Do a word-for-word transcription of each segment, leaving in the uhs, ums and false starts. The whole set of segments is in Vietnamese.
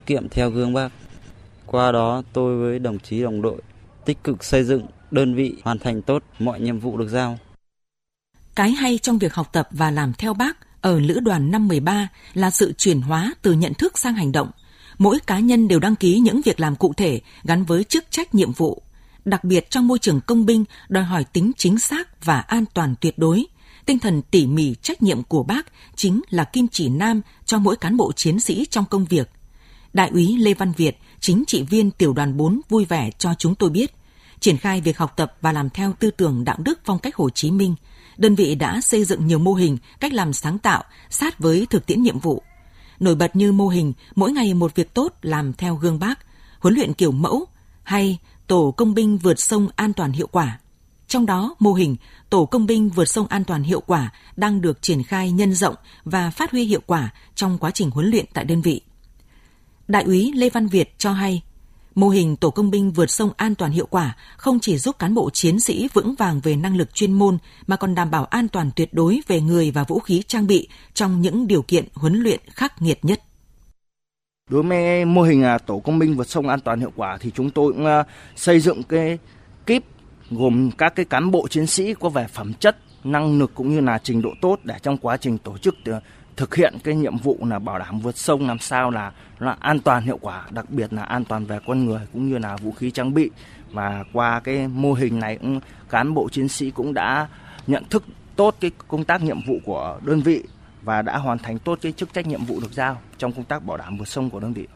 kiệm theo gương Bác. Qua đó tôi với đồng chí đồng đội tích cực xây dựng đơn vị hoàn thành tốt mọi nhiệm vụ được giao. Cái hay trong việc học tập và làm theo Bác ở Lữ đoàn năm một ba là sự chuyển hóa từ nhận thức sang hành động. Mỗi cá nhân đều đăng ký những việc làm cụ thể gắn với chức trách nhiệm vụ. Đặc biệt trong môi trường công binh đòi hỏi tính chính xác và an toàn tuyệt đối. Tinh thần tỉ mỉ trách nhiệm của Bác chính là kim chỉ nam cho mỗi cán bộ chiến sĩ trong công việc. Đại úy Lê Văn Việt, chính trị viên tiểu đoàn bốn vui vẻ cho chúng tôi biết, triển khai việc học tập và làm theo tư tưởng đạo đức phong cách Hồ Chí Minh, đơn vị đã xây dựng nhiều mô hình, cách làm sáng tạo, sát với thực tiễn nhiệm vụ. Nổi bật như mô hình mỗi ngày một việc tốt làm theo gương Bác, huấn luyện kiểu mẫu hay tổ công binh vượt sông an toàn hiệu quả. Trong đó, mô hình tổ công binh vượt sông an toàn hiệu quả đang được triển khai nhân rộng và phát huy hiệu quả trong quá trình huấn luyện tại đơn vị. Đại úy Lê Văn Việt cho hay, mô hình tổ công binh vượt sông an toàn hiệu quả không chỉ giúp cán bộ chiến sĩ vững vàng về năng lực chuyên môn mà còn đảm bảo an toàn tuyệt đối về người và vũ khí trang bị trong những điều kiện huấn luyện khắc nghiệt nhất. Đối với mô hình tổ công binh vượt sông an toàn hiệu quả thì chúng tôi cũng xây dựng cái kíp gồm các cái cán bộ chiến sĩ có về phẩm chất, năng lực cũng như là trình độ tốt để trong quá trình tổ chức thực hiện cái nhiệm vụ là bảo đảm vượt sông làm sao là là an toàn hiệu quả, đặc biệt là an toàn về con người cũng như là vũ khí trang bị. Và qua cái mô hình này cũng cán bộ chiến sĩ cũng đã nhận thức tốt cái công tác nhiệm vụ của đơn vị và đã hoàn thành tốt cái chức trách nhiệm vụ được giao trong công tác bảo đảm vượt sông của đơn vị.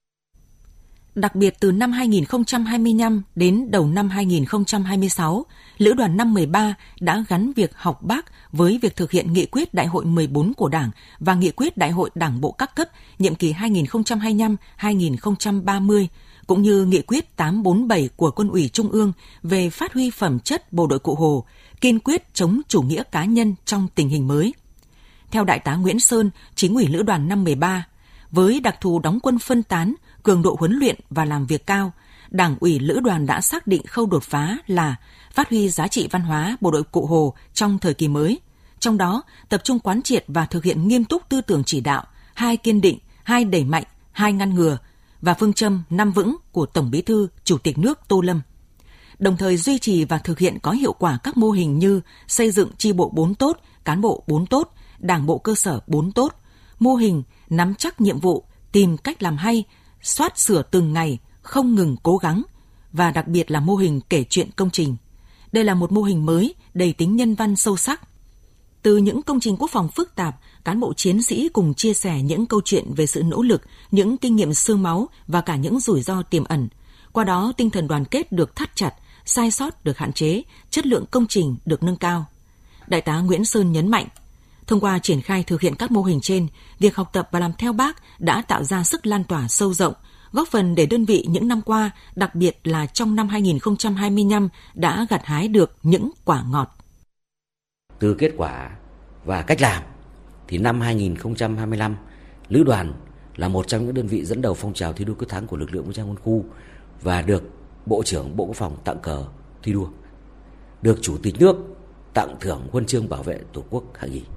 Đặc biệt từ năm hai nghìn không trăm hai mươi lăm đến đầu năm hai nghìn không trăm hai mươi sáu, Lữ đoàn năm một ba đã gắn việc học Bác với việc thực hiện nghị quyết Đại hội mười bốn của Đảng và nghị quyết Đại hội Đảng bộ các cấp nhiệm kỳ hai nghìn không trăm hai mươi lăm đến hai nghìn không trăm ba mươi, cũng như nghị quyết tám trăm bốn mươi bảy của Quân ủy Trung ương về phát huy phẩm chất bộ đội Cụ Hồ, kiên quyết chống chủ nghĩa cá nhân trong tình hình mới. Theo Đại tá Nguyễn Sơn, Chính ủy Lữ đoàn năm một ba, với đặc thù đóng quân phân tán, cường độ huấn luyện và làm việc cao, Đảng ủy Lữ đoàn đã xác định khâu đột phá là phát huy giá trị văn hóa bộ đội Cụ Hồ trong thời kỳ mới. Trong đó, tập trung quán triệt và thực hiện nghiêm túc tư tưởng chỉ đạo, hai kiên định, hai đẩy mạnh, hai ngăn ngừa và phương châm năm vững của Tổng Bí thư, Chủ tịch nước Tô Lâm. Đồng thời duy trì và thực hiện có hiệu quả các mô hình như xây dựng chi bộ bốn tốt, cán bộ bốn tốt, đảng bộ cơ sở bốn tốt, mô hình nắm chắc nhiệm vụ, tìm cách làm hay, soát sửa từng ngày, không ngừng cố gắng, và đặc biệt là mô hình kể chuyện công trình. Đây là một mô hình mới, đầy tính nhân văn sâu sắc. Từ những công trình quốc phòng phức tạp, cán bộ chiến sĩ cùng chia sẻ những câu chuyện về sự nỗ lực, những kinh nghiệm xương máu và cả những rủi ro tiềm ẩn. Qua đó, tinh thần đoàn kết được thắt chặt, sai sót được hạn chế, chất lượng công trình được nâng cao. Đại tá Nguyễn Sơn nhấn mạnh, thông qua triển khai thực hiện các mô hình trên, việc học tập và làm theo Bác đã tạo ra sức lan tỏa sâu rộng, góp phần để đơn vị những năm qua, đặc biệt là trong năm hai nghìn không trăm hai mươi lăm, đã gặt hái được những quả ngọt. Từ kết quả và cách làm, thì năm hai nghìn không trăm hai mươi lăm, Lữ đoàn là một trong những đơn vị dẫn đầu phong trào thi đua quyết thắng của lực lượng vũ trang quân khu và được Bộ trưởng Bộ Quốc phòng tặng cờ thi đua, được Chủ tịch nước tặng thưởng huân chương bảo vệ Tổ quốc hạng nhì.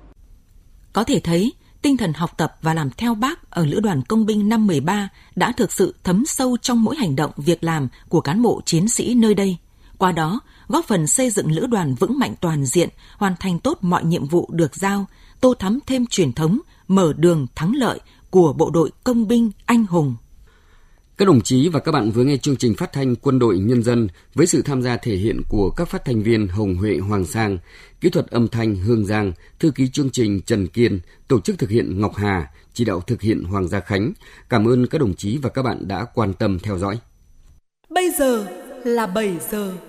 Có thể thấy, tinh thần học tập và làm theo Bác ở Lữ đoàn Công binh năm một ba đã thực sự thấm sâu trong mỗi hành động việc làm của cán bộ chiến sĩ nơi đây. Qua đó, góp phần xây dựng Lữ đoàn vững mạnh toàn diện, hoàn thành tốt mọi nhiệm vụ được giao, tô thắm thêm truyền thống, mở đường thắng lợi của bộ đội công binh anh hùng. Các đồng chí và các bạn vừa nghe chương trình phát thanh Quân đội Nhân dân với sự tham gia thể hiện của các phát thanh viên Hồng Huệ, Hoàng Sang, kỹ thuật âm thanh Hương Giang, thư ký chương trình Trần Kiên, tổ chức thực hiện Ngọc Hà, chỉ đạo thực hiện Hoàng Gia Khánh. Cảm ơn các đồng chí và các bạn đã quan tâm theo dõi. Bây giờ là bảy giờ.